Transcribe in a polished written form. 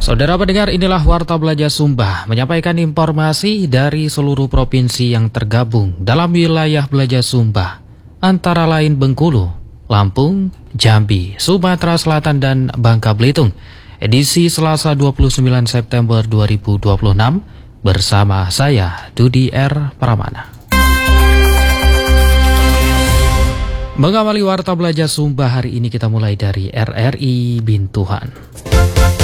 Saudara pendengar, inilah Warta Belajar Sumba menyampaikan informasi dari seluruh provinsi yang tergabung dalam wilayah Belajar Sumba, antara lain Bengkulu, Lampung, Jambi, Sumatera Selatan, dan Bangka Belitung. Edisi Selasa 29 September 2026 bersama saya, Dudi R. Pramana. Mengawali Warta Belajar Sumba hari ini kita mulai dari RRI Bintuhan.